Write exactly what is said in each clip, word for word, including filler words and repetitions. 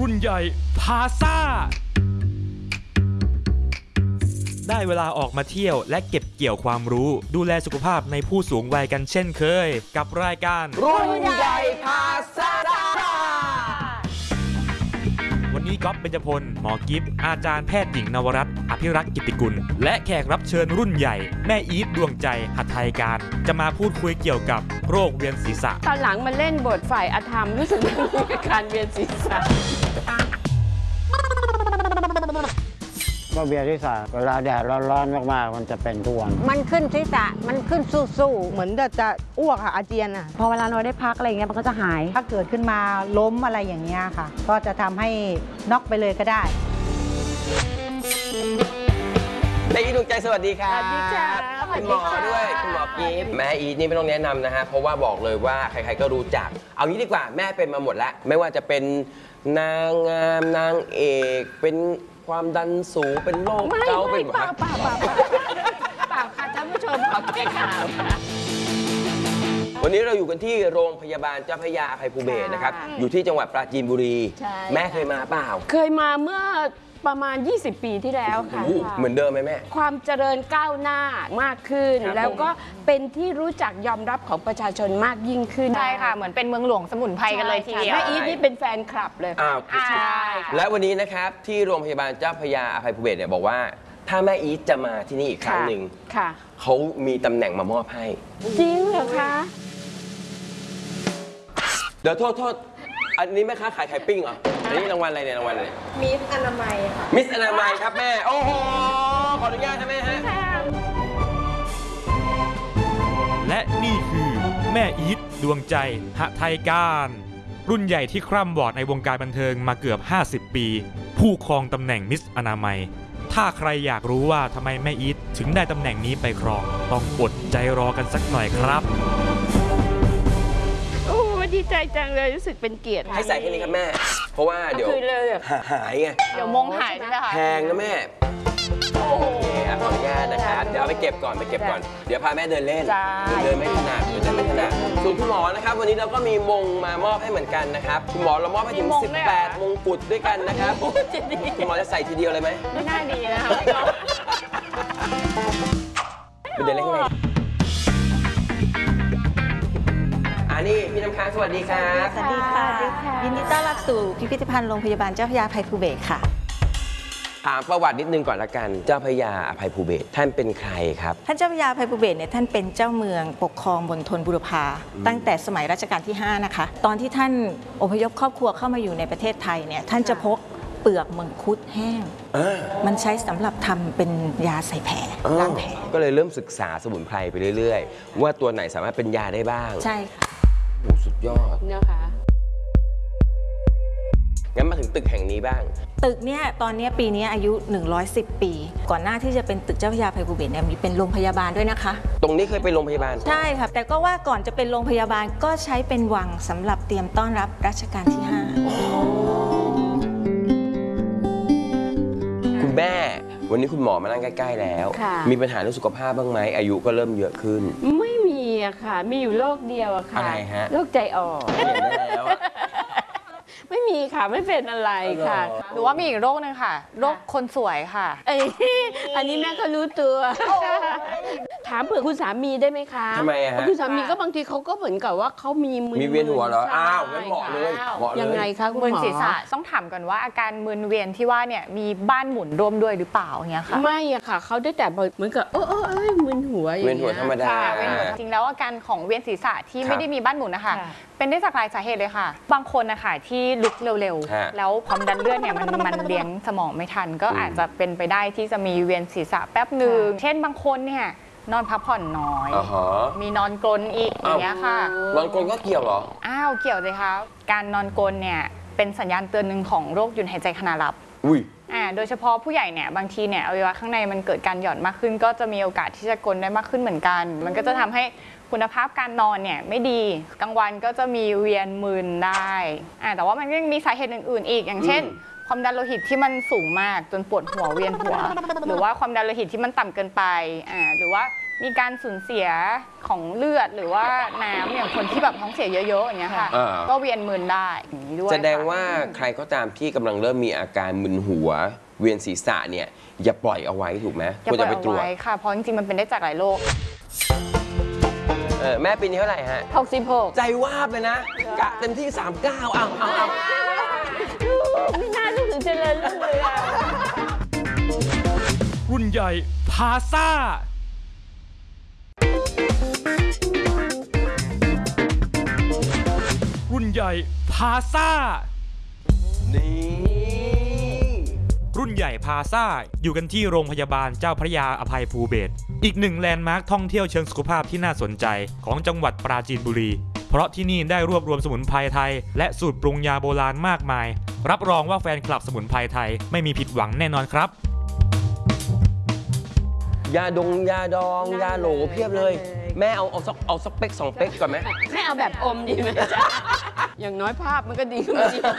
รุ่นใหญ่พาซ่าได้เวลาออกมาเที่ยวและเก็บเกี่ยวความรู้ดูแลสุขภาพในผู้สูงวัยกันเช่นเคยกับรายการรุ่นใหญ่พาซ่าวันนี้ก๊อฟเบญจพลหมอกิฟต์อาจารย์แพทย์หญิงนวรัตน์อภิรักษ์กิติกุลและแขกรับเชิญรุ่นใหญ่แม่อีทดวงใจหัตถยการจะมาพูดคุยเกี่ยวกับโรคเวียนศีรษะตอนหลังมาเล่นบทฝ่ายอธรรมรู้สึกมีอาการเวียนศีรษะก็เวียนศีรษะเวลาแดดร้อนๆมากๆมันจะเป็นทุกวันมันขึ้นศีรษะมันขึ้นสู้ๆเหมือนจะจะอ้วกค่ะอาเจียนอ่ะพอเวลาเราได้พักอะไรอย่างเงี้ยมันก็จะหายถ้าเกิดขึ้นมาล้มอะไรอย่างเงี้ยค่ะก็จะทำให้น็อกไปเลยก็ได้แม่อีทดวงใจสวัสดีครับสวัสดีค่ะคุณหมอด้วยคุณหมอกิฟต์แม่อีทนี่ไม่ต้องแนะนำนะฮะเพราะว่าบอกเลยว่าใครๆก็รู้จักเอางี้ดีกว่าแม่เป็นมาหมดแล้วไม่ว่าจะเป็นนางงามนางเอกเป็นความดันสูงเป็นโรคเกาต์เป็นเปล่าเปล่าเปล่าเปล่าค่ะท่านผู้ชมขอแก้ข่าววันนี้เราอยู่กันที่โรงพยาบาลเจ้าพระยาอภัยภูเบศรนะครับอยู่ที่จังหวัดปราจีนบุรีแม่เคยมาเปล่าเคยมาเมื่อประมาณยี่สิบปีที่แล้วค่ะเหมือนเดิมไหมแม่ความเจริญก้าวหน้ามากขึ้นแล้วก็เป็นที่รู้จักยอมรับของประชาชนมากยิ่งขึ้นใช่ค่ะเหมือนเป็นเมืองหลวงสมุนไพรกันเลยทีเดียวแม่อีทนี่เป็นแฟนคลับเลยอ้าวใช่และวันนี้นะครับที่โรงพยาบาลเจ้าพระยาอภัยภูเบศรเนี่ยบอกว่าถ้าแม่อีทจะมาที่นี่อีกครั้งหนึ่งเขามีตำแหน่งมามอบให้จริงเหรอคะเดี๋ยวโทษโทษอันนี้แม่ค้าขายไข่ปิ้งเหรออันนี้รางวัลอะไรเนี่ยรางวัลอะไรมิสอนามัยค่ะมิสอนามัยครับแม่โอ้โหขออนุญาตนะแม่ฮะและนี่คือแม่อีทดวงใจหทัยการรุ่นใหญ่ที่คร่ำวอดในวงการบันเทิงมาเกือบห้าสิบปีผู้ครองตำแหน่งมิสอนามัยถ้าใครอยากรู้ว่าทำไมแม่อีทถึงได้ตำแหน่งนี้ไปครองต้องอดใจรอกันสักหน่อยครับดีใจจังเลยรู้สึกเป็นเกียรติให้ใส่แค่นี้ครับแม่เพราะว่าเดี๋ยวหายไงเดี๋ยวมงหายใช่ไหมคะแพงนะแม่โอเคขออนุญาตนะครับเดี๋ยวเอาไปเก็บก่อนไปเก็บก่อนเดี๋ยวพาแม่เดินเล่นเดินไม่ถนัดเดินไม่ถนัดส่วนคุณหมอนะครับวันนี้เราก็มีมงมามอบให้เหมือนกันนะครับคุณหมอเรามอบให้ถึงสิบแปดมงกุฎด้วยกันนะครับคุณหมอจะใส่ทีเดียวเลยไหมไม่น่าดีนะคะไปเดินเล่นข้างในอันนี้พี่น้ำค้างสวัสดีครับสวัสดีค่ะยินดีต้อนรับสู่พิพิธภัณฑ์โรงพยาบาลเจ้าพระยาอภัยภูเบศรค่ะถามประวัตินิดนึงก่อนละกันเจ้าพระยาอภัยภูเบศรท่านเป็นใครครับท่านเจ้าพระยาอภัยภูเบศรเนี่ยท่านเป็นเจ้าเมืองปกครองมณฑลบุรพาตั้งแต่สมัยรัชกาลที่ห้านะคะตอนที่ท่านอพยพครอบครัวเข้ามาอยู่ในประเทศไทยเนี่ยท่านจะพกเปลือกมังคุดแห้งมันใช้สำหรับทำเป็นยาใส่แผลล้างแผลก็เลยเริ่มศึกษาสมุนไพรไปเรื่อยๆว่าตัวไหนสามารถเป็นยาได้บ้างใช่ค่ะโอ้สุดยอดนะคะงั้นมาถึงตึกแห่งนี้บ้างตึกเนี่ยตอนนี้ปีนี้อายุหนึ่งร้อยสิบปีก่อนหน้าที่จะเป็นตึกเจ้าพระยาอภัยภูเบศรเนี่ยมีเป็นโรงพยาบาลด้วยนะคะตรงนี้เคยเป็นโรงพยาบาลใช่ค่ะแต่ก็ว่าก่อนจะเป็นโรงพยาบาลก็ใช้เป็นวังสำหรับเตรียมต้อนรับรัชกาลที่ห้าคุณแม่วันนี้คุณหมอมานั่งใกล้ๆแล้วมีปัญหาเรื่องสุขภาพบ้างไหมอายุก็เริ่มเยอะขึ้นไม่มีอะค่ะมีอยู่โรคเดียวอะค่ะอะไรฮะโรคใจอ่อนไม่มีค่ะไม่เป็นอะไรค่ะหรือว่ามีอีกโรคนึงค่ะโรคคนสวยค่ะเอ้ยอันนี้แม่ก็รู้ตัวถามเผื่อคุณสามีได้ไหมคะทำไมอะฮะคุณสามีก็บางทีเขาก็เหมือนกับว่าเขามีมือมีเวียนหัวเหรออ้าวงั้นเหมาะเลยยังไงคะคุณหมอมึนศีรษะต้องถามก่อนว่าอาการมึนเวียนที่ว่าเนี่ยมีบ้านหมุนร่วมด้วยหรือเปล่าเงี้ยค่ะไม่อะค่ะเขาได้แต่เหมือนกับเออเออมึนหัวอย่างเงี้ยเวียนหัวธรรมดาจริงแล้วอาการของเวียนศีรษะที่ไม่ได้มีบ้านหมุนนะคะเป็นได้จากหลายสาเหตุเลยค่ะบางคนนะคะที่ลุกเร็วๆแล้วความดันเลือดเนี่ยมันมันเลี้ยงสมองไม่ทันก็อาจจะเป็นไปได้ที่จะมีเวียนศีรษะแป๊บหนึ่งเช่นบางคนเนี่ยนอนพักผ่อนน้อยมีนอนกรนอีกอย่างเงี้ยค่ะนอนกรนก็เกี่ยวเหรออ้าวเกี่ยวเลยค่ะการนอนกรนเนี่ยเป็นสัญญาณเตือนหนึ่งของโรคหยุดหายใจขณะหลับอุ้ยอ่าโดยเฉพาะผู้ใหญ่เนี่ยบางทีเนี่ยอวัยวะข้างในมันเกิดการหย่อนมากขึ้นก็จะมีโอกาสที่จะกรนได้มากขึ้นเหมือนกันมันก็จะทำให้คุณภาพการนอนเนี่ยไม่ดีกลางวันก็จะมีเวียนมึนได้อ่าแต่ว่ามันยังมีสาเหตุอื่นๆอีกอย่างเช่นความดันโลหิตที่มันสูงมากจนปวดหัวเวียนหัวหรือว่าความดันโลหิตที่มันต่ำเกินไปอ่าหรือว่ามีการสูญเสียของเลือดหรือว่าน้ำอย่างคนที่แบบท้องเสียเยอะๆอย่างเงี้ยค่ะอ่าก็เวียนมึนได้อย่างนี้ด้วยแสดงค่ะว่าใครก็ตามที่กำลังเริ่มมีอาการมึนหัว เวียนศีรษะเนี่ยอย่าปล่อยเอาไว้ถูกไหมอย่าควรปล่จะอยไปตรเอาวจไว้ค่ะ เพราะจริงๆ มันเป็นได้จากหลายโรคเออแม่ปีนี้เท่าไหร่ฮะหกสิบหกใจวาบเลยนะกะเต็มที่ สามสิบเก้าเอาเอาเอาไม่น่ารู้ถึงเจริญรุ่งเรืองรุ่นใหญ่พาซ่า รุ่นใหญ่พาซ่านี่รุ่นใหญ่พาซ่าอยู่กันที่โรงพยาบาลเจ้าพระยาอภัยภูเบศรอีกหนึ่งแลนด์มาร์คท่องเที่ยวเชิงสุขภาพที่น่าสนใจของจังหวัดปราจีนบุรี เพราะที่นี่ได้รวบรวมสมุนไพรไทยและสูตรปรุงยาโบราณมากมาย รับรองว่าแฟนคลับสมุนไพรไทยไม่มีผิดหวังแน่นอนครับยาดงยาดองยาโหลเพียบเลย แม่เอาเอาสักเอาสักเป๊กสองเป๊กก่อนไหมไม่เอาแบบอมดีไหมจ๊ะอย่างน้อยภาพมันก็ดีขึ้นมาจริง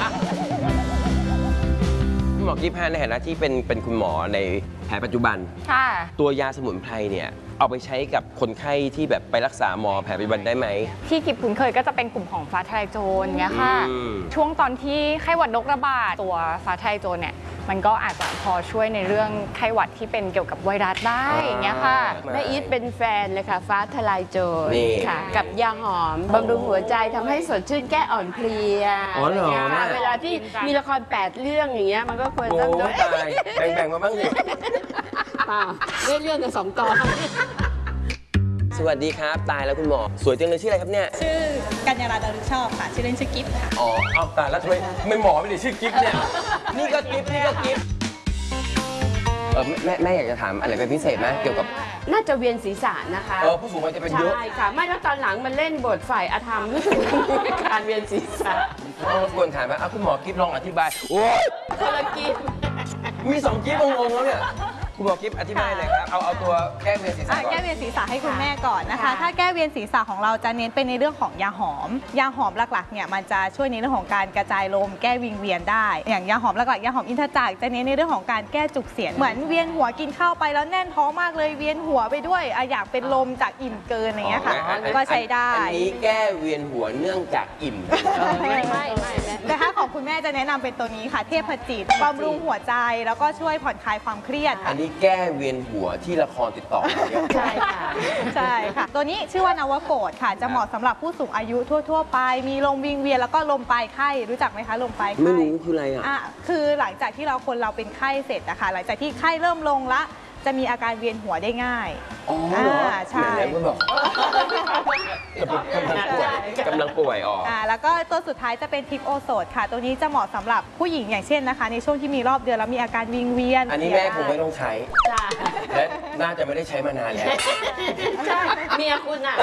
คุณหมอกิ๊ฟฮะในฐานะที่เป็นเป็นคุณหมอในแผนปัจจุบันค่ะตัวยาสมุนไพรเนี่ยเอาไปใช้กับคนไข้ที่แบบไปรักษาหมอแผนปัจจุบันได้ไหมที่กิบคุ้นเคยก็จะเป็นกลุ่มของฟ้าทะลายโจรเงี้ยค่ะอืมช่วงตอนที่ไข้หวัดนกระบาดตัวฟ้าทะลายโจรเนี่ยมันก็อาจจะพอช่วยในเรื่องไข้หวัดที่เป็นเกี่ยวกับไวรัสได้อย่างเงี้ยค่ะแม่อีทเป็นแฟนเลยค่ะ ฟ้าทลายโจรนี่ค่ะ กับยาหอมบำรุงหัวใจทำให้สดชื่นแก้อ่อนเพลียอ๋อเหรอค่ะเวลาที่มีละครแปดเรื่องอย่างเงี้ยมันก็ควรโอ้ต้องด้วยตายแบ่งๆมาบ้างสิเปล่าได้เรื่องกันสองตอนสวัสดีครับตายแล้วคุณหมอสวยจังเลยชื่ออะไรครับเนี่ยชื่อกัญญาราดารุชอบค่ะ ชื่อเล่นชื่อกิฟต์ค่ะอ๋อเอาตายแล้วทำไมไม่หมอไม่ได้ชื่อกิ๊ฟเนี่ยนี่ก็กิ๊ฟนี่ก็กิ๊ฟเออแม่แม่อยากจะถามอะไรเป็นพิเศษไหมเกี่ยวกับน่าจะเวียนศีรษะนะคะเออผู้สูงวัยจะเป็นเยอะใช่ค่ะ ไม่แล้วตอนหลังมันเล่นบทฝ่ายอธรรมรู้สึกมีอาการเวียนศีรษะเออควรถามไหมอ่ะคุณหมอกิ๊ฟลองอธิบายโอ้คนละกินมีสองกิ๊ฟงงๆแล้วเนี่ยคุณหมอกิ๊ฟอธิบายหน่อยครับเอาเอาตัวแก้เวียนศีรษะอ่ะก่อนแก้เวียนศีรษะให้คุณแม่ก่อนนะคะค่ะถ้าแก้เวียนศีรษะของเราจะเน้นเป็นในเรื่องของยาหอม ยาหอมหลักๆเนี่ยมันจะช่วยในเรื่องของการกระจายลมแก้วิงเวียนได้ อย่างยาหอมหลักๆยาหอมอินทจักรจะเน้นในเรื่องของการแก้จุกเสียดเหมือนเวียนหัวกินข้าวไปแล้วแน่นท้องมากเลยเวียนหัวไปด้วยอ่ะอยากเป็นลมจากอิ่มเกินอะไรเงี้ยค่ะอ๋ออันก็ใช้ได้อันนี้แก้เวียนหัวเนื่องจากอิ่มไม่ไม่ไม่แต่ถ้าของคุณแม่จะแนะนำเป็นตัวนี้ค่ะ เทพจิตบำรุงหัวใจแล้วก็ช่วยผ่อนคลายความเครียดอัค่ะนนี้แก้เวียนหัวที่ละครติดต่อมาเนี่ยใช่ค่ะใช่ค่ะ ตัวนี้ชื่อว่านวโกฏค่ะ จะเหมาะสำหรับผู้สูงอายุทั่ว ๆ ไป มีลมวิงเวียนแล้วก็ลมปลายไข้รู้จักไหมคะลมปลายไข้ไม่รู้คืออะไรอ่ะอ่ะคือหลังจากที่เราคนเราเป็นไข้เสร็จนะคะหลังจากที่ไข้เริ่มลงละจะมีอาการเวียนหัวได้ง่ายอ๋อเหรออ่าใช่ไหนๆก็บอกกำลังป่วยกำลังป่วยออกอ่าแล้วก็ตัวสุดท้ายจะเป็นทิปโอโซดค่ะ ตัวนี้จะเหมาะสำหรับผู้หญิงอย่างเช่นนะคะ ในช่วงที่มีรอบเดือนแล้วมีอาการวิงเวียนอันนี้แม่คงไม่ต้องใช้จ้าและน่าจะไม่ได้ใช้มานานแล้วใช่เมียคุณอ่ะ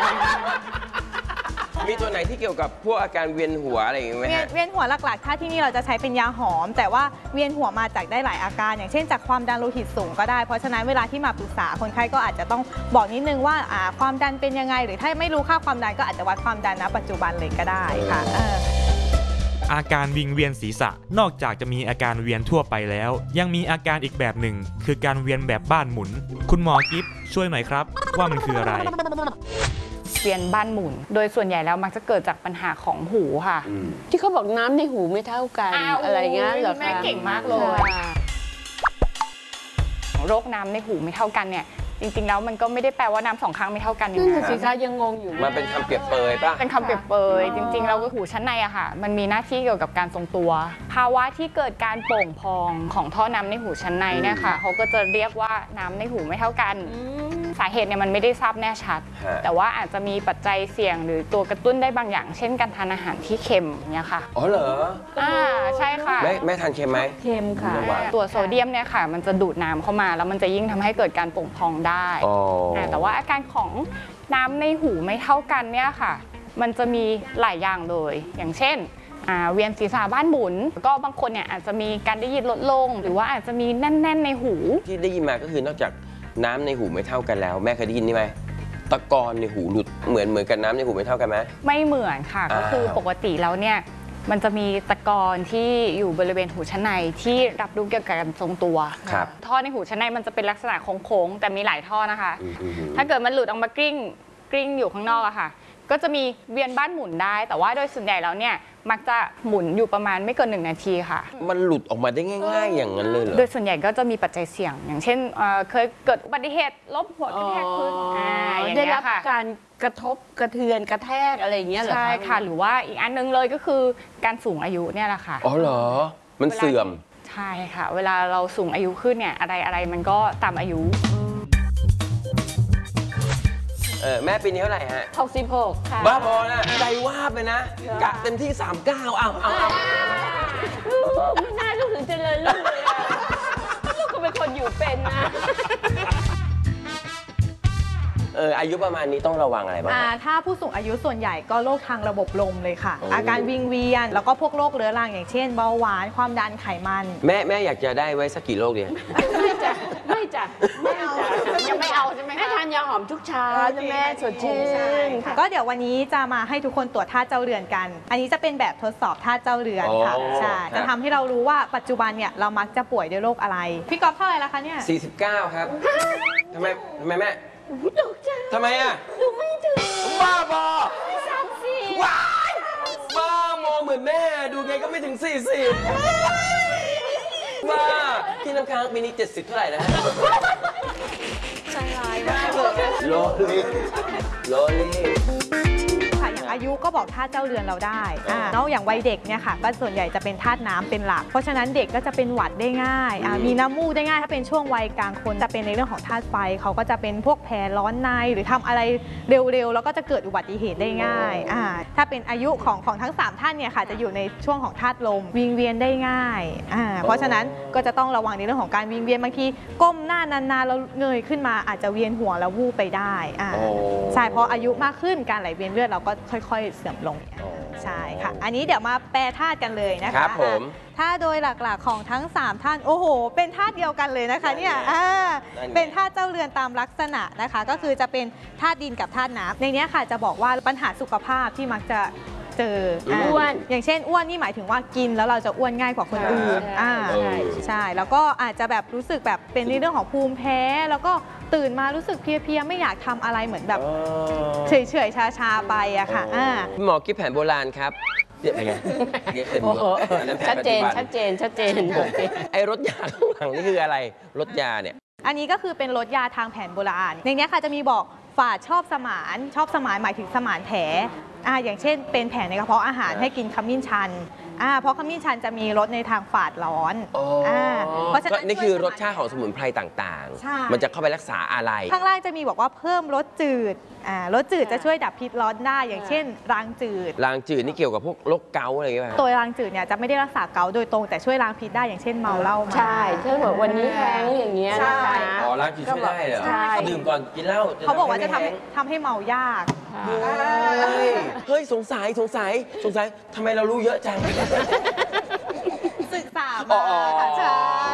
มีตัวไหนที่เกี่ยวกับพวกอาการเวียนหัวอะไรอย่างงี้ไหมเวียนฮะเวียนหัวหลักๆ ถ้าที่นี่เราจะใช้เป็นยาหอม แต่ว่าเวียนหัวมาจากได้หลายอาการ อย่างเช่นจากความดันโลหิตสูงก็ได้ เพราะฉะนั้นเวลาที่มาปรึกษาคนไข้ก็อาจจะต้องบอกนิดนึงว่าอ่าความดันเป็นยังไง หรือถ้าไม่รู้ค่าความดันก็อาจจะวัดความดันณปัจจุบันเลยก็ได้ค่ะเอออาการวิงเวียนศีรษะนอกจากจะมีอาการเวียนทั่วไปแล้ว ยังมีอาการอีกแบบหนึ่ง คือการเวียนแบบบ้านหมุน คุณหมอกิฟต์ช่วยหน่อยครับ ว่ามันคืออะไรเวียนบ้านหมุน โดยส่วนใหญ่แล้วมักจะเกิดจากปัญหาของหูค่ะที่เขาบอกน้ำในหูไม่เท่ากันอ้าวอะไรเงี้ยเหรอแม่คะเก่งมากเลยค่ะโรคน้ำในหูไม่เท่ากันเนี่ย จริงๆแล้วมันก็ไม่ได้แปลว่าน้ำสองข้างไม่เท่ากันนั่นน่ะนะสิคะยังงงอยู่มันเป็นคำเปรียบเปรยป่ะเป็นคำเปรียบเปรยจริงๆแล้วก็หูชั้นในอะค่ะ มันมีหน้าที่เกี่ยวกับการทรงตัว ภาวะที่เกิดการโป่งพองของท่อน้ำในหูชั้นในเนี่ยค่ะเขาก็จะเรียกว่าน้ำในหูไม่เท่ากัน สาเหตุเนี่ยมันไม่ได้ทราบแน่ชัดฮะแต่ว่าอาจจะมีปัจจัยเสี่ยงหรือตัวกระตุ้นได้บางอย่าง เช่นการทานอาหารที่เค็มเนี่ยค่ะอ๋อเหรออ่าใช่ค่ะแม่แม่ทานเค็มไหมเค็มค่ะระวังตัวโซเดียมเนี่ยค่ะ มันจะดูดน้ำเข้ามาแล้วมันจะยิ่งทำให้เกิดการโป่งพองได้อ๋ออ่าแต่ว่าอาการของน้ำในหูไม่เท่ากันเนี่ยค่ะ มันจะมีหลายอย่างเลย อย่างเช่นอ่าเวียนศีรษะบ้านหมุนก็บางคนเนี่ยอาจจะมีการได้ยินลดลง หรือว่าอาจจะมีแน่น ๆ ในหูที่ได้ยินมาก็คือนอกจากน้ำในหูไม่เท่ากันแล้ว แม่เคยได้ยินนี่ไหมตะกอนในหูหลุดเหมือนเหมือนกันน้ำในหูไม่เท่ากันไหมไม่เหมือนค่ะอ้าวก็คือปกติแล้วเนี่ยมันจะมีตะกอนที่อยู่บริเวณหูชั้นในที่รับรู้เกี่ยวกับการทรงตัวครับท่อในหูชั้นในมันจะเป็นลักษณะโค้งๆแต่มีหลายท่อนะคะ ถ้าเกิดมันหลุดออกมากลิ้งกลิ้งอยู่ข้างนอกอะค่ะก็จะมีเวียนบ้านหมุนได้ แต่ว่าโดยส่วนใหญ่แล้วเนี่ยมักจะหมุนอยู่ประมาณไม่เกินหนึ่งนาทีค่ะมันหลุดออกมาได้ง่ายๆอย่างนั้นเลยเหรอโดยส่วนใหญ่ก็จะมีปัจจัยเสี่ยง อย่างเช่นเอ่อเคยเกิดอุบัติเหตุล้มหัวกระแทกพื้นอ่าอย่างได้เงี้รับยค่ะการกระทบกระเทือนกระแทกอะไรอย่างเงี้ยเหรอใช่ค่ะหรือว่าอีกอันนึงเลยก็คือการสูงอายุเนี่ยแหละค่ะอ๋อเหรอมันเสื่อมใช่ค่ะ เวลาเราสูงอายุขึ้นเนี่ยอะไรอะไรมันก็ตามอายุเออแม่ปีนี้เท่าไหร่ฮะหกสิบหกค่ะบ้าบอนะใจวาบเลยนะกะเต็มที่สามสิบเก้าเอาเอาเอาไม่น่าลูกถึงเจริญลูกเลยอะลูกก็เป็นคนอยู่เป็นนะเอออายุประมาณนี้ต้องระวังอะไรบ้างอ่าฮะถ้าผู้สูงอายุส่วนใหญ่ก็โรคทางระบบลมเลยค่ะโอ้อาการวิงเวียน แล้วก็พวกโรคเรื้อรังอย่างเช่นเบาหวานความดันไขมันแม่แม่อยากจะได้ไว้สักกี่โรคเดียวไม่จ้ะไม่จ้ะไม่จ้ะยังไม่เอาใช่ไหมคะแม่ทานยาหอมทุกเช้านะแม่สดชื่นค่ะก็เดี๋ยววันนี้จะมาให้ทุกคนตรวจธาตุเจ้าเรือนกัน อันนี้จะเป็นแบบทดสอบธาตุเจ้าเรือนค่ะโอ้ใช่ครับจะทำให้เรารู้ว่าปัจจุบันเนี่ยเรามักจะป่วยด้วยโรคอะไร พี่ก๊อฟเท่าไหร่แล้วคะเนี่ยสี่สิบเก้าครับทำไมทำไมแม่ตกใจทำไมอ่ะดูไม่ถึงบ้าบอสามสี่ว้ายบ้าโมเหมือนแม่ดูไงก็ไม่ถึงสี่สิบบ้าพี่น้ำค้างปีนี้เจ็ดสิบเท่าไหร่นะฮะใจร้ายมากเลยโลลี่โลลี่ค่ะอย่างอายุก็บอกธาตุเจ้าเรือนเราได้อ่าเนาะอย่างวัยเด็กเนี่ยค่ะก็ส่วนใหญ่จะเป็นธาตุน้ำเป็นหลัก เพราะฉะนั้นเด็กก็จะเป็นหวัดได้ง่ายอ่ามีน้ำมูกได้ง่ายถ้าเป็นช่วงวัยกลางคนจะเป็นในเรื่องของธาตุไฟเขาก็จะเป็นพวกแผลร้อนในหรือทำอะไรเร็วๆแล้วก็จะเกิดอุบัติเหตุได้ง่ายอ่าถ้าเป็นอายุของของทั้งสามท่านเนี่ยค่ะจะอยู่ในช่วงของธาตุลมวิงเวียนได้ง่ายอ่าเพราะฉะนั้นก็จะต้องระวังในเรื่องของการวิงเวียนบางทีก้มหน้านานๆแล้วเงยขึ้นมาอาจจะเวียนหัวแล้ววูบไปได้อ่าโอ้ใช่เพราะอายุมากขึ้นการไหลเวียนเลือดเราก็ค่อยๆเสื่อมลง ใช่ค่ะ อันนี้เดี๋ยวมาแปลธาตุกันเลยนะคะครับผมถ้าโดยหลักๆของทั้งสามท่านโอ้โหเป็นธาตุเดียวกันเลยนะคะเนี่ยอ่านั่นไงเป็นธาตุเจ้าเรือนตามลักษณะนะคะ ก็คือจะเป็นธาตุดินกับธาตุน้ำในเนี้ยค่ะจะบอกว่าปัญหาสุขภาพที่มักจะเจออ่าอ้วนอย่างเช่นอ้วนนี่หมายถึงว่ากินแล้วเราจะอ้วนง่ายกว่าคนอื่นใช่อ่าใช่ใช่แล้วก็อาจจะแบบรู้สึกแบบเป็นในเรื่องของภูมิแพ้แล้วก็ตื่นมารู้สึกเพลียๆไม่อยากทำอะไรเหมือนแบบเฉยๆชาๆไปอะค่ะอ่าคุณหมอกิ๊บแผนโบราณครับเนี่ยเป็นไงเรียกเป็นโอ้โหอันนั้นแผชัดปัจเจจุนบัชัดเจนชัดเจนไอ้รถยาข้างหลังนี่คืออะไรรถยาเนี่ยอันนี้ก็คือเป็นรสยาทางแผนโบราณ ในเนี้ยค่ะจะมีบอกฝาดชอบสมานชอบสมานหมายถึงสมานแผลอ่าอย่างเช่นเป็นแผลในกระเพาะอาหารให้กินขมิ้นชันอ่าเพราะขมิ้นชันจะมีรสในทางฝาดร้อนอ่าเพราะฉะก็นั้นนี่คือรสชาติของสมุนไพรต่างใช่ๆ มันจะเข้าไปรักษาอะไรข้างล่างจะมีบอกว่าเพิ่มรสจืดอ่ารสจืดจะช่วยดับพิษร้อนได้ อย่างเช่นรางจืดลางจืดนี่เกี่ยวกับพวกโรคเกาต์อะไรอย่างเงี้ยป่ะตัวรางจืดเนี่ยจะไม่ได้รักษาเกาต์โดยตรงแต่ช่วยล้างพิษได้อย่างเช่นเมาเหล้ามาใช่ถ้าบอกวันนี้แห้งอย่างเงี้ยนะคะอ๋อลางจืดช่วยได้เหรอใช่ดื่มก่อนกินเหล้าเขาบอกว่าจะทำให้ให้ทำให้เมายากเฮ้ยเฮ้ยสงสัยสงสัยสงสัยทำไมเรารู้เยอะจังศึกษาอ๋มาอค่ะใช่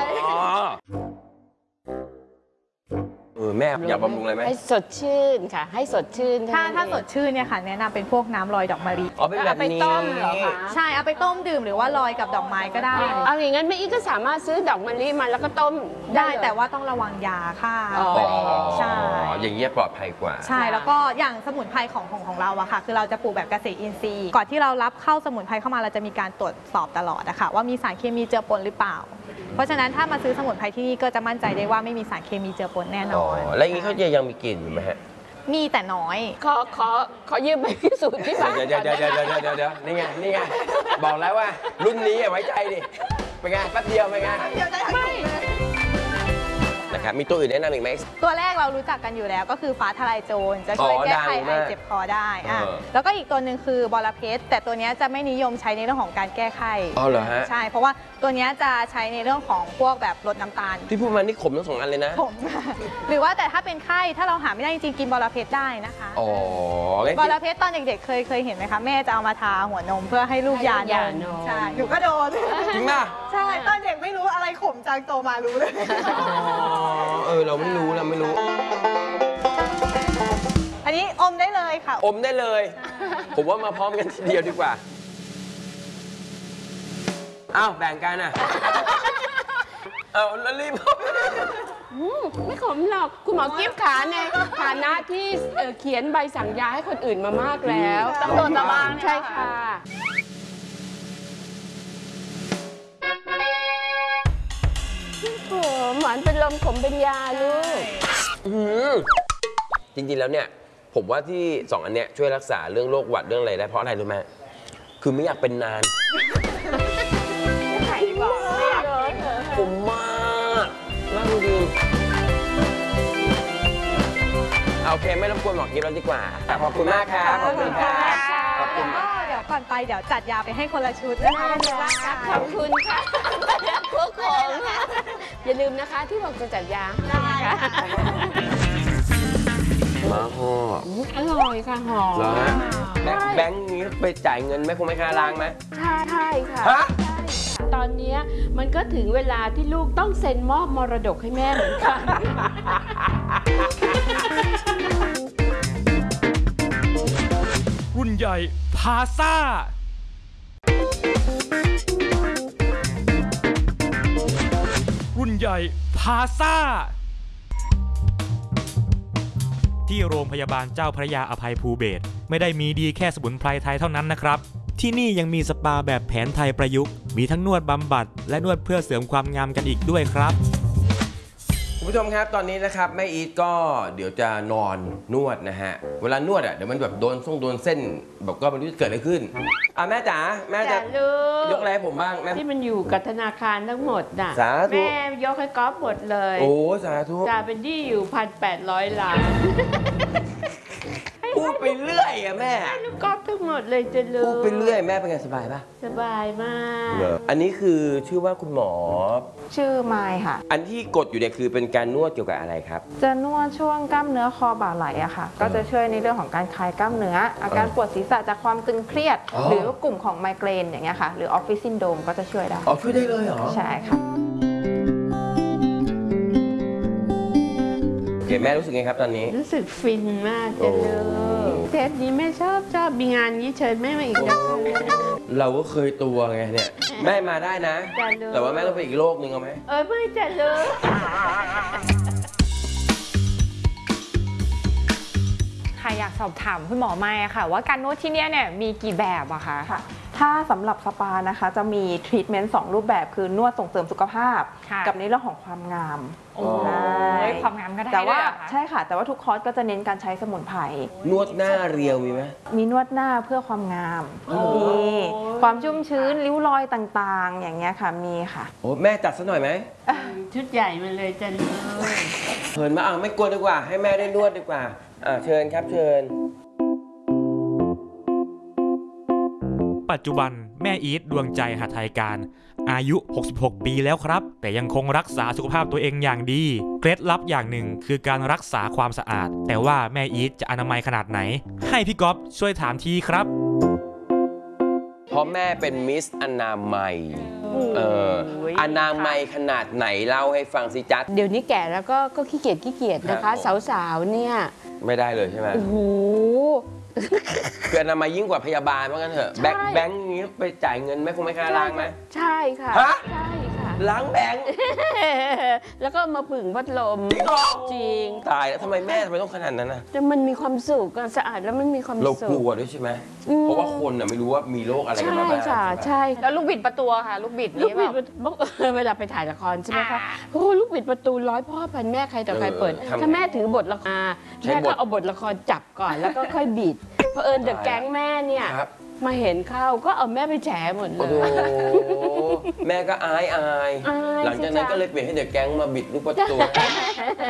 เออแม่อยากบำรุงอะไรไหมให้สดชื่นค่ะ ให้สดชื่นถ้าเท่ถ้านั้นสเอดงชื่นเนี่ยค่ะแนะนำเป็นพวกน้ำลอยดอกมะลิอ๋อเป็นแบบเอาไปนี้ต้มเหรอคะใช่เอาไปต้มดื่มหรือว่าลอยกับดอกไม้ก็ได้เอาอย่างนั้นแม่อีกก็สามารถซื้อดอกมะลิมาแล้วก็ต้มได้เลยแต่ว่าต้องระวังยาค่ะอ๋อใช่อย่างเงี้ยปลอดภัยกว่าใช่แล้วก็อย่างสมุนไพรของของของเราอะค่ะ คือเราจะปลูกแบบเกษตรอินทรีย์ ก่อนที่เรารับเข้าสมุนไพรเข้ามาเราจะมีการตรวจสอบตลอดนะคะว่ามีสารเคมีเจือปนหรือเปล่า เพราะฉะนั้นถ้ามาซื้อสมุนไพรที่นี่ก็จะมั่นใจได้ว่าไม่มีสารเคมีเจือปนแน่นอ๋ออนแล้วอย่างนี้เขาจะยังมีกลิ่นอยู่ไหมฮะมีแต่น้อยขอขอขอยืมไปพิสูจน์ที่บ้านเดี๋ยวเดี๋ยวเดี๋ยวเดี๋ยวเดี๋ยวเดี๋ยวเดี๋ยวนี่ไงนี่ไงบอกแล้วว่ารุ่นนี้ไว้ใจดิเป็นไงแป๊บเดียวเป็นไงนะครับมีตัวอื่นแนะนำอีกไหมตัวแรกเรารู้จักกันอยู่แล้วก็คือฟ้าทลายโจรจะช่วยอ๋อแก้ไขดังไอมากเจ็บคอได้อ่ะเออแล้วก็อีกตัวหนึ่งคือบอระเพ็ดแต่ตัวเนี้ยจะไม่นิยมใช้ในเรื่องของการแก้ไข้อ๋อเหรอฮะใช่ เพราะว่าตัวเนี้ยจะใช้ในเรื่องของพวกแบบลดน้ำตาลที่พูดมานี่ขมทั้งสองอันเลยนะผม หรือว่าแต่ถ้าเป็นไข้ถ้าเราหาไม่ได้จริงๆกินบอระเพ็ดได้นะคะอ๋องั้นบอระเพ็ดตอนเด็กๆเคยเคยเห็นไหมคะแม่จะเอามาทาหัวนมเพื่อให้ลูกยานมใช่หนูก็โดนจริงป่ะใช่ตอนเด็กไม่รู้อะไรขมจังโตมารู้เลยอ๋อเออเราไม่รู้เราไม่รู้อันนี้อมได้เลยค่ะอมได้เลย ผมว่ามาพร้อมกันทีเดียวดีกว่าอ้าวแบ่งกันอ่ะ เอาแล้วรีบอืมไม่ขมหรอกคุณหมอกิ๊ฟขาในฐานะที่เอ่อเขียนใบสั่งยาให้คนอื่นมามากแล้วต้องโดนตะบ้างใช่ค่ะโถหวานเป็นลมขมเป็นยาลูกอื้อหือจริงๆแล้วเนี่ย ผมว่าที่สองอันเนี้ยช่วยรักษาเรื่องโรคหวัดเรื่องอะไรได้เพราะอะไรรู้ไหมคือไม่อยากเป็นนานขายดีกว่าผมมากมากจริงๆโอเคไม่รบกวนหมอกิ๊ฟแล้วดีกว่าขอบคุณมากครับขอบคุณครับขอบคุณมากเดี๋ยวก่อนไปเดี๋ยวจัดยาไปให้คนละชุดนะคะขอบคุณค่ะพวกของอย่าลืมนะคะที่บอกจะจัดยานะคะมาห่ออร่อยค่ะหอมเหรอฮะแบงค์แบงค์นี้ไปจ่ายเงินไหมคงไม่ค่าล้างไหมใช่ใช่ค่ะฮะใช่ค่ะตอนเนี้ยมันก็ถึงเวลาที่ลูกต้องเซ็นมอบมรดกให้แม่เหมือนกันรุ่นใหญ่พาซ่า รุ่นใหญ่พาซ่า ที่โรงพยาบาลเจ้าพระยาอภัยภูเบศรไม่ได้มีดีแค่สมุนไพรไทยเท่านั้นนะครับ ที่นี่ยังมีสปาแบบแผนไทยประยุกต์ มีทั้งนวดบำบัดและนวดเพื่อเสริมความงามกันอีกด้วยครับคุณผู้ชมครับตอนนี้นะครับแม่อีทก็เดี๋ยวจะนอนนวดนะฮะเวลานวดอ่ะเดี๋ยวมันแบบโดนส่งโดนเส้นแบบก็ไม่รู้จะเกิดอะไรขึ้นอ่ะแม่จ๋าแม่จะจ้ะลูกยกอะไรให้ผมบ้างแม่ที่มันอยู่กับธนาคารทั้งหมดน่ะสาธุแม่ยกให้ก๊อฟหมดเลยโอ้สาธุจ่ายเป็นหนี้อยู่พันแปดร้อยล้านพูดไปเรื่อยอะแม่ลูกก๊อฟทั้งหมดเลยจะลูกพูดไปเรื่อยแม่เป็นไงสบายปะสบายมากอันนี้คือชื่อว่าคุณหมอชื่อไมค์ค่ะอันที่กดอยู่เนี่ยคือเป็นการนวดเกี่ยวกับอะไรครับจะนวดช่วงกล้ามเนื้อคอบ่าไหล่อะค่ะ ก็จะช่วยในเรื่องของการคลายกล้ามเนื้อ อาการปวดศีรษะจากความตึงเครียดอ๋อหรือกลุ่มของไมเกรนอย่างเงี้ยค่ะ หรือออฟฟิศซินโดรมก็จะช่วยได้อ๋อช่วยได้เลยเหรอใช่ค่ะโอเคแม่รู้สึกไงครับตอนนี้รู้สึกฟินมากจะลูกเทปนี้แม่ชอบชอบมีงานนี้เชิญแม่มาอีกนะคะเราก็เคยตัวไงเนี่ยแม่มาได้นะได้เลยแต่ว่าแม่ต้องไปอีกโลกนึงเอาไหมเออไม่จะลูกค่ะอยากสอบถามคุณหมอไมค์อะค่ะ ว่าการนวดที่เนี่ยเนี่ยมีกี่แบบอะคะค่ะ ถ้าสำหรับสปานะคะจะมีทรีทเมนต์สองรูปแบบคือนวดส่งเสริมสุขภาพค่ะกับในเรื่องของความงามโอ้ใช่ยความงามก็ได้แต่ว่าด้วยเหรอคะใช่ค่ะ แต่ว่าทุกคอร์สก็จะเน้นการใช้สมุนไพรนวดหน้าเรียวมีไหมมีนวดหน้าเพื่อความงามโอ้มีความชุ่มชื้นริ้วรอยต่างๆ อย่างเงี้ยค่ะมีค่ะโอ้แม่จัดซะหน่อยไหมชุดใหญ่มาเลยจะลูกเชิญมาอ่ะไม่กลัวดีกว่า ให้แม่ได้นวดดีกว่าอ่าเชิญครับเชิญปัจจุบันแม่อีทดวงใจหทัยการ อายุ หกสิบหก ปีแล้วครับ แต่ยังคงรักษาสุขภาพตัวเองอย่างดี เคล็ดลับอย่างหนึ่งคือการรักษาความสะอาด แต่ว่าแม่อีทจะอนามัยขนาดไหน ให้พี่ก๊อฟช่วยถามทีครับเพราะแม่เป็นมิสอนามัยเอออนามัยขนาดไหนเล่าให้ฟังสิจ๊ะเดี๋ยวนี้แก่แล้วก็ก็ขี้เกียจขี้เกียจนะครัคะบผมสาวๆเนี่ยไม่ได้เลยใช่ไหมโอ้โหคืออนามัยยิ่งกว่าพยาบาลว่างั้นเถอะใช่แบงค์แบงค์นี้ไปจ่ายเงินไหมคงไม่ค่าล้างไหมใช่ค่ะฮะใช่ค่ะล้างแบงค์แล้วก็มาผึ่งพัดลมจริงตายแล้วทำไมแม่ทำไมต้องขนาดนั้นนะแต่มันมีความสุขอะสะอาดแล้วมันมีความเราสุกลัขวด้วยใช่ไหมอืมเพราะว่าคนน่ะไม่รู้ว่ามีโรคอะไรกันใช่มาบ้างค่ะใช่ไหมใช่แล้วลูกบิดประตูอะค่ะ ลูกบิดลูกนี่บิดแบบประตูเวลาไปถ่ายละครใช่ไหมคะอ่าโอ้โหลูกบิดประตูร้อยพ่อพันแม่ใครต่อใครเปิดเออทำไงถ้าแม่ถือบทละครใช้แม่บก็ทเอาบทละครจับก่อนแล้วก็ค่อยบิดเพราะเอิญเดอะแก๊งแม่เนี่ยครับมาเห็นเข้าก็เอาแม่ไปแฉหมดเลโอ้ยโหแม่ก็อายอายอายหลังจากนั้นสิจ๊ะก็เลยเปลี่ยนให้เด็กแก๊งมาบิดลูกประตู